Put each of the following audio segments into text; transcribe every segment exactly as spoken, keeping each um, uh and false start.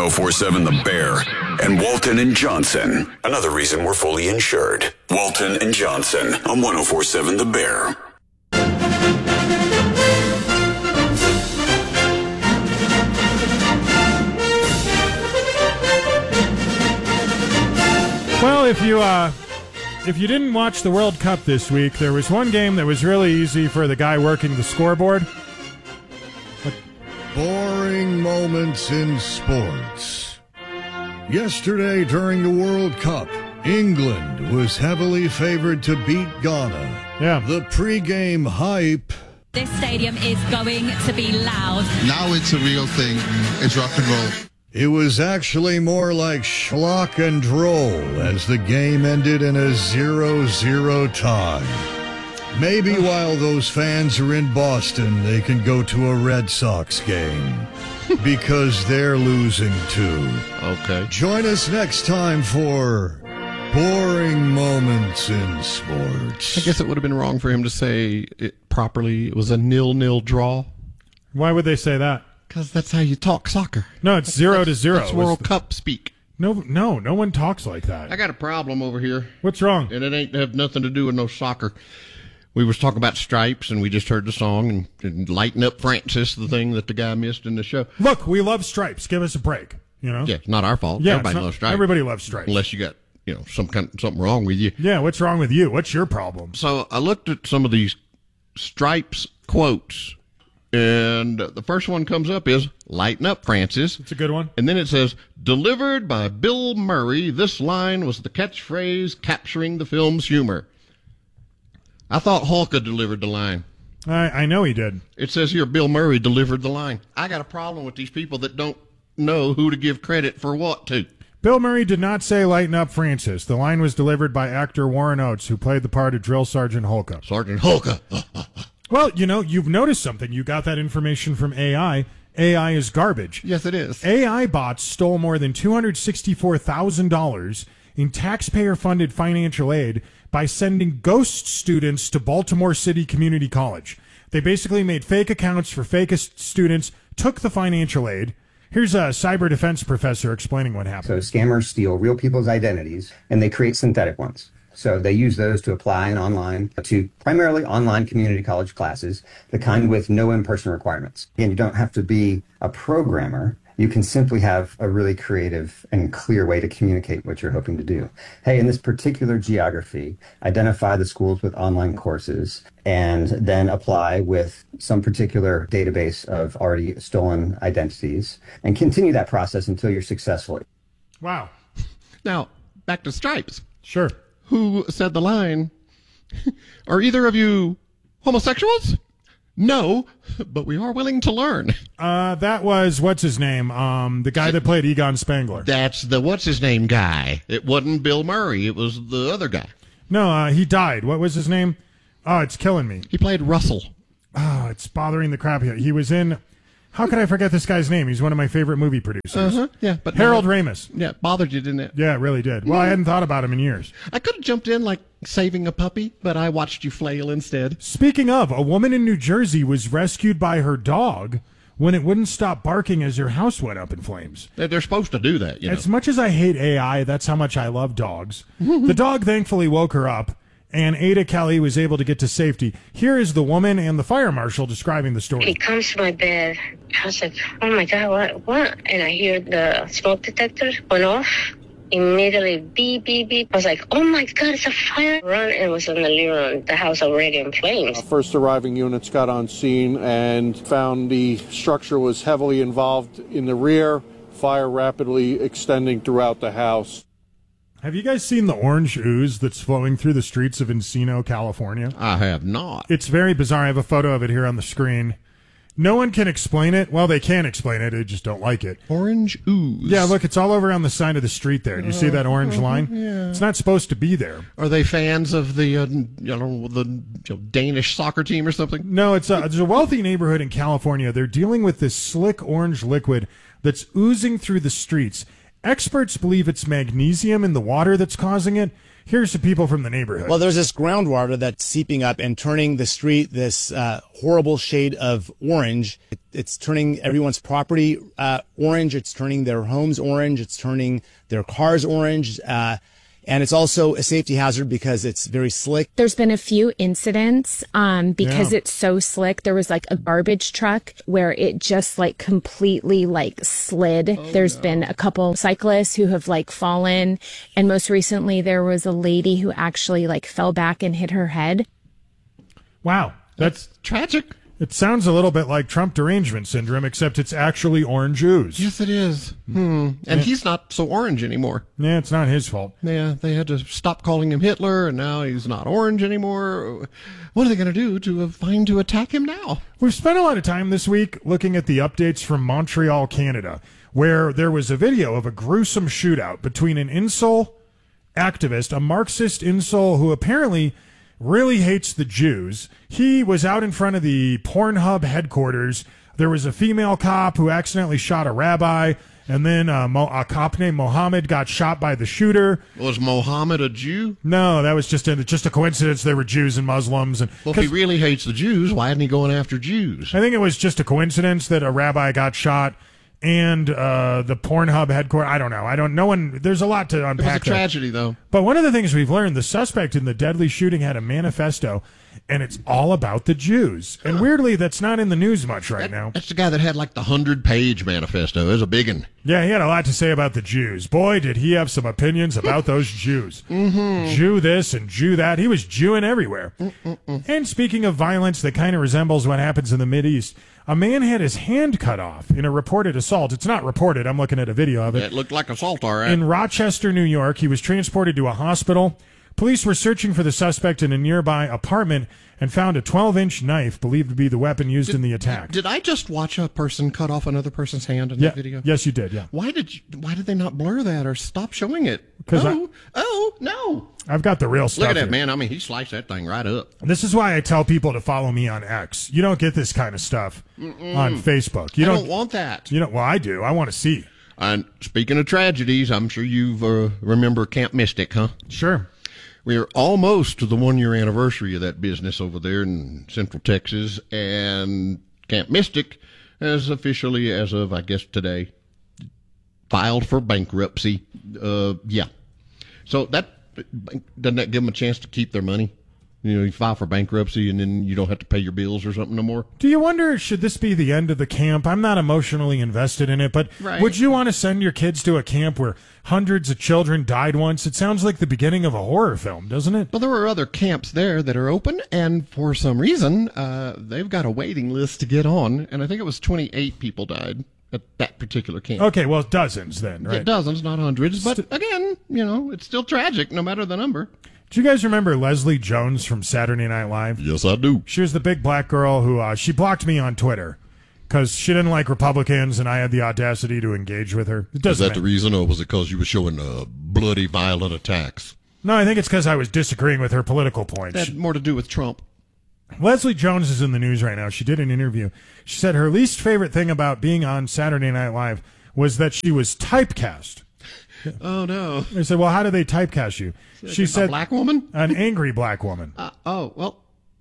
oh four seven The Bear and Walton and Johnson. Another reason we're fully insured. Walton and Johnson on one oh four seven The Bear. Well, if you uh, if you didn't watch the World Cup this week, there was one game that was really easy for the guy working the scoreboard. Boring moments in sports. Yesterday during the World Cup, England was heavily favored to beat Ghana. Yeah. The pregame hype. This stadium is going to be loud. Now it's a real thing. It's rock and roll. It was actually more like schlock and droll as the game ended in a zero zero tie. Maybe while those fans are in Boston, they can go to a Red Sox game because they're losing too. Okay. Join us next time for Boring Moments in Sports. I guess it would have been wrong for him to say it properly. It was a nil-nil draw. Why would they say that? Because that's how you talk soccer. No, it's zero that's, to zero. That's World Cup speak. No, no, no one talks like that. I got a problem over here. What's wrong? And it ain't have nothing to do with no soccer. We was talking about stripes, and we just heard the song, and, and Lighten Up Francis, the thing that the guy missed in the show. Look, we love stripes. Give us a break. You know? Yeah, it's not our fault. Yeah, everybody not, loves stripes. Everybody loves stripes. Unless you got, you know, some kind, something wrong with you. Yeah, what's wrong with you? What's your problem? So I looked at some of these stripes quotes, and the first one comes up is, Lighten Up, Francis. It's a good one. And then it says, delivered by Bill Murray, this line was the catchphrase capturing the film's humor. I thought Hulka delivered the line. I, I know he did. It says here, Bill Murray delivered the line. I got a problem with these people that don't know who to give credit for what to. Bill Murray did not say Lighten Up, Francis. The line was delivered by actor Warren Oates, who played the part of Drill Sergeant Hulka. Sergeant Hulka. Well, you know, you've noticed something. You got that information from A I. A I is garbage. Yes, it is. A I bots stole more than two hundred sixty-four thousand dollars in taxpayer-funded financial aid by sending ghost students to Baltimore City Community College. They basically made fake accounts for fake students, took the financial aid. Here's a cyber defense professor explaining what happened. So scammers steal real people's identities, and they create synthetic ones. So they use those to apply in online to primarily online community college classes, the kind with no in-person requirements. And you don't have to be a programmer. You can simply have a really creative and clear way to communicate what you're hoping to do. Hey, in this particular geography, identify the schools with online courses and then apply with some particular database of already stolen identities and continue that process until you're successful. Wow. Now, back to stripes. Sure. Who said the line, are either of you homosexuals? No, but we are willing to learn. Uh, that was, what's his name? Um, the guy that played Egon Spangler. That's the what's-his-name guy. It wasn't Bill Murray. It was the other guy. No, uh, he died. What was his name? Oh, it's killing me. He played Russell. Oh, it's bothering the crap out. He was in... How could I forget this guy's name? He's one of my favorite movie producers. Uh-huh, yeah, but Harold no, Ramis. Yeah, bothered you, didn't it? Yeah, it really did. Well, I hadn't thought about him in years. I could have jumped in like saving a puppy, but I watched you flail instead. Speaking of, a woman in New Jersey was rescued by her dog when it wouldn't stop barking as her house went up in flames. They're supposed to do that, you know. As much as I hate A I, that's how much I love dogs. The dog thankfully woke her up, and Ada Kelly was able to get to safety. Here is the woman and the fire marshal describing the story. He comes to my bed. I was like, oh my God, what? What? And I hear the smoke detector went off. Immediately, beep, beep, beep. I was like, oh my God, it's a fire. Run, and it was in the living room, the house already in flames. First arriving units got on scene and found the structure was heavily involved in the rear, fire rapidly extending throughout the house. Have you guys seen the orange ooze that's flowing through the streets of Encino, California? I have not. It's very bizarre. I have a photo of it here on the screen. No one can explain it. Well, they can explain it. They just don't like it. Orange ooze. Yeah, look, it's all over on the side of the street there. Do you see that orange line? Yeah. It's not supposed to be there. Are they fans of the, uh, you know, the you know, Danish soccer team or something? No, it's a, it's a wealthy neighborhood in California. They're dealing with this slick orange liquid that's oozing through the streets. Experts believe it's magnesium in the water that's causing it. Here's some people from the neighborhood. Well, there's this groundwater that's seeping up and turning the street this uh, horrible shade of orange. It, it's turning everyone's property uh, orange. It's turning their homes orange. It's turning their cars orange. Uh, And it's also a safety hazard because it's very slick. There's been a few incidents um, because Yeah. it's so slick. There was like a garbage truck where it just like completely like slid. Oh, There's been a couple cyclists who have like fallen. And most recently there was a lady who actually like fell back and hit her head. Wow. That's tragic. It sounds a little bit like Trump derangement syndrome, except it's actually orange ooze. Yes, it is. Hmm. And Yeah. he's not so orange anymore. Yeah, it's not his fault. Yeah, they had to stop calling him Hitler, and now he's not orange anymore. What are they going to do to uh, find to attack him now? We've spent a lot of time this week looking at the updates from Montreal, Canada, where there was a video of a gruesome shootout between an incel activist, a Marxist incel who apparently really hates the Jews. He was out in front of the Pornhub headquarters. There was a female cop who accidentally shot a rabbi, and then uh, Mo- a cop named Mohammed got shot by the shooter. Was Mohammed a Jew? No, that was just a, just a coincidence. There were Jews and Muslims. And Well, if he really hates the Jews, why isn't he going after Jews? I think it was just a coincidence that a rabbi got shot and uh, the Pornhub headquarters. I don't know. I don't. No one. There's a lot to It unpack. was a there. tragedy, though. But one of the things we've learned, the suspect in the deadly shooting had a manifesto, and it's all about the Jews. And weirdly, that's not in the news much right now. That's the guy that had like the hundred-page manifesto. It was a big one. Yeah, he had a lot to say about the Jews. Boy, did he have some opinions about those Jews. Mm-hmm. Jew this and Jew that. He was Jewing everywhere. Mm-mm-mm. And speaking of violence that kind of resembles what happens in the Mideast, a man had his hand cut off in a reported assault. It's not reported. I'm looking at a video of it. It looked like assault, all right. In Rochester, New York, he was transported to a hospital. Police were searching for the suspect in a nearby apartment and found a twelve-inch knife believed to be the weapon used in the attack. Did I just watch a person cut off another person's hand in Yeah, that video? yes, you did, yeah. Why did you, Why did they not blur that or stop showing it? 'Cause oh, oh, no. I've got the real stuff Look at that, here. man. I mean, he sliced that thing right up. This is why I tell people to follow me on X. You don't get this kind of stuff Mm-mm. on Facebook. You I don't, don't want that. You know, well, I do. I want to see. And speaking of tragedies, I'm sure you uh, remember Camp Mystic, huh? Sure. We are almost to the one-year anniversary of that business over there in Central Texas, and Camp Mystic has officially, as of, I guess, today, filed for bankruptcy. Uh, yeah. So that doesn't that give them a chance to keep their money? You know, you file for bankruptcy, and then you don't have to pay your bills or something no more. Do you wonder, should this be the end of the camp? I'm not emotionally invested in it, but Right. would you want to send your kids to a camp where hundreds of children died once? It sounds like the beginning of a horror film, doesn't it? Well, there are other camps there that are open, and for some reason, uh, they've got a waiting list to get on, and I think it was twenty-eight people died at that particular camp. Okay, well, dozens then, Yeah, right? dozens, not hundreds, but again, you know, it's still tragic no matter the number. Do you guys remember Leslie Jones from Saturday Night Live? Yes, I do. She was the big black girl who, uh, she blocked me on Twitter because she didn't like Republicans, and I had the audacity to engage with her. It Is doesn't that the matter. reason, or was it because you were showing uh, bloody, violent attacks? No, I think it's because I was disagreeing with her political points. That had more to do with Trump. Leslie Jones is in the news right now. She did an interview. She said her least favorite thing about being on Saturday Night Live was that she was typecast. Oh, no. They said, well, how do they typecast you? She A said, black woman? An angry black woman. Uh, oh, well,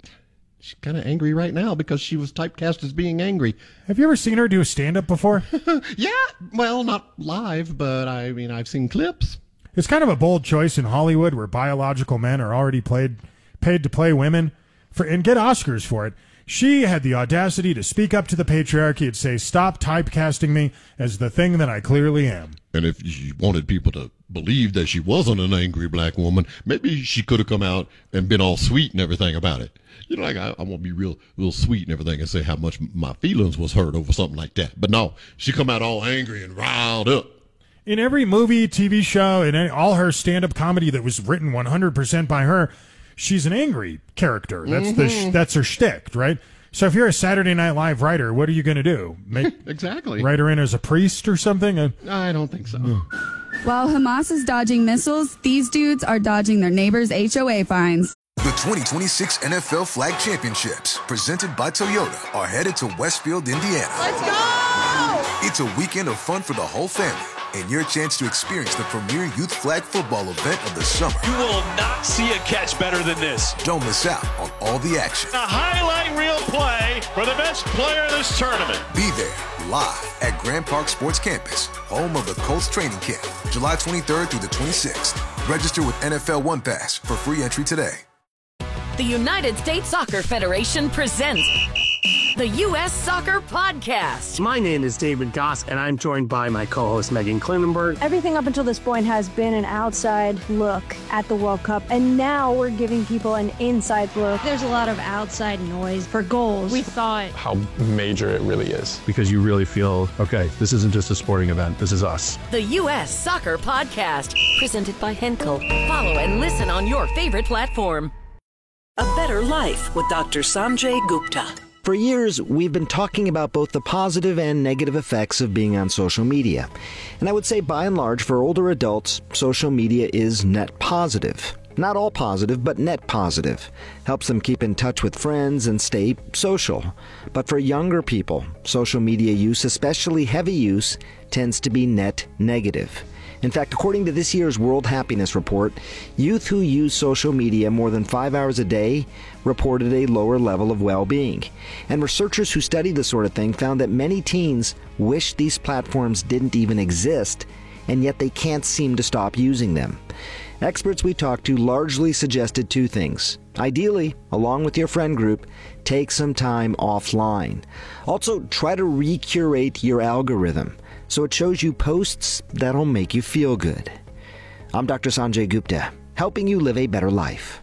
she's kind of angry right now because she was typecast as being angry. Have you ever seen her do a stand-up before? Yeah, well, not live, but I mean, I've seen clips. It's kind of a bold choice in Hollywood where biological men are already played, paid to play women for and get Oscars for it. She had the audacity to speak up to the patriarchy and say, stop typecasting me as the thing that I clearly am. And if she wanted people to believe that she wasn't an angry black woman, maybe she could have come out and been all sweet and everything about it. You know, like, I, I want to be real, real sweet and everything and say how much my feelings was hurt over something like that. But no, she come out all angry and riled up. In every movie, T V show, and any, all her stand-up comedy that was written one hundred percent by her, she's an angry character. That's the sh- that's her shtick, right? So if you're a Saturday Night Live writer, what are you going to do? Make Exactly. write her in as a priest or something? Uh, I don't think so. While Hamas is dodging missiles, these dudes are dodging their neighbors' H O A fines. The twenty twenty-six N F L Flag Championships, presented by Toyota, are headed to Westfield, Indiana. Let's go! It's a weekend of fun for the whole family. and your chance to experience the premier youth flag football event of the summer. You will not see a catch better than this. Don't miss out on all the action. A highlight reel play for the best player of this tournament. Be there live at Grand Park Sports Campus, home of the Colts training camp, July twenty-third through the twenty-sixth. Register with N F L One Pass for free entry today. The United States Soccer Federation presents the U S Soccer Podcast. My name is David Goss, and I'm joined by my co-host Megan Klinenberg. Everything up until this point has been an outside look at the World Cup, and now we're giving people an inside look. There's a lot of outside noise for goals. We thought how major it really is. Because you really feel, okay, this isn't just a sporting event, this is us. The U S Soccer Podcast, presented by Henkel. Follow and listen on your favorite platform. A Better Life with Doctor Sanjay Gupta. For years, we've been talking about both the positive and negative effects of being on social media. And I would say, by and large, for older adults, social media is net positive. Not all positive, but net positive. Helps them keep in touch with friends and stay social. But for younger people, social media use, especially heavy use, tends to be net negative. In fact, according to this year's World Happiness Report, youth who use social media more than five hours a day reported a lower level of well-being. And researchers who study this sort of thing found that many teens wish these platforms didn't even exist, and yet they can't seem to stop using them. Experts we talked to largely suggested two things. Ideally, along with your friend group, take some time offline. Also, try to recurate your algorithm so it shows you posts that'll make you feel good. I'm Doctor Sanjay Gupta, helping you live a better life.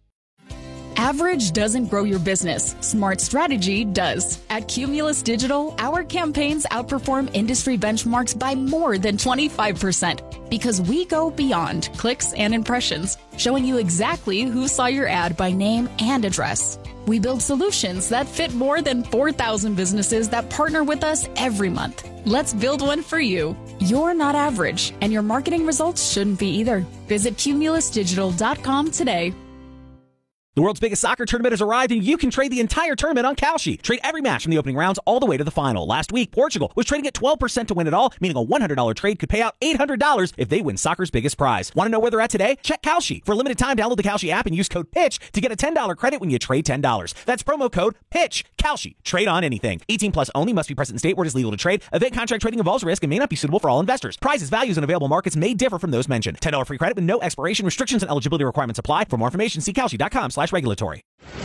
Average doesn't grow your business. Smart strategy does. At Cumulus Digital, our campaigns outperform industry benchmarks by more than twenty-five percent because we go beyond clicks and impressions, showing you exactly who saw your ad by name and address. We build solutions that fit more than four thousand businesses that partner with us every month. Let's build one for you. You're not average, and your marketing results shouldn't be either. Visit cumulus digital dot com today. The world's biggest soccer tournament has arrived, and you can trade the entire tournament on Kalshi. Trade every match from the opening rounds all the way to the final. Last week, Portugal was trading at twelve percent to win it all, meaning a one hundred dollars trade could pay out eight hundred dollars if they win soccer's biggest prize. Want to know where they're at today? Check Kalshi. For a limited time, download the Kalshi app and use code PITCH to get a ten dollars credit when you trade ten dollars. That's promo code PITCH. Kalshi. Trade on anything. eighteen plus only. Must be present in state where it is legal to trade. Event contract trading involves risk and may not be suitable for all investors. Prizes, values, and available markets may differ from those mentioned. ten dollars free credit with no expiration. Restrictions and eligibility requirements apply. For more information, see kalshi.com slash regulatory.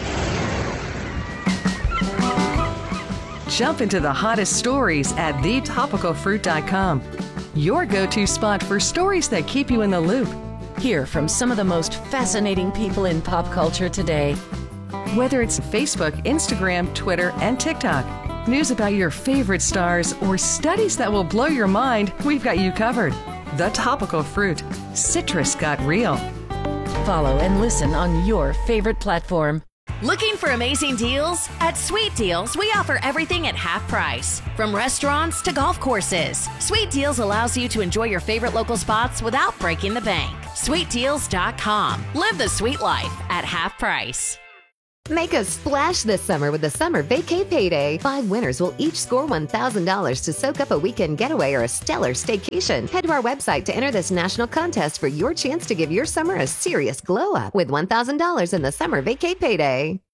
Jump into the hottest stories at the topical fruit dot com. Your go-to spot for stories that keep you in the loop. Hear from some of the most fascinating people in pop culture today. Whether it's Facebook, Instagram, Twitter, and TikTok, news about your favorite stars, or studies that will blow your mind, we've got you covered. The Topical Fruit. Citrus got real. Follow and listen on your favorite platform. Looking for amazing deals? At Sweet Deals, we offer everything at half price. From restaurants to golf courses, Sweet Deals allows you to enjoy your favorite local spots without breaking the bank. sweet deals dot com. Live the sweet life at half price. Make a splash this summer with the Summer Vacay Payday. Five winners will each score one thousand dollars to soak up a weekend getaway or a stellar staycation. Head to our website to enter this national contest for your chance to give your summer a serious glow up with one thousand dollars in the Summer Vacay Payday.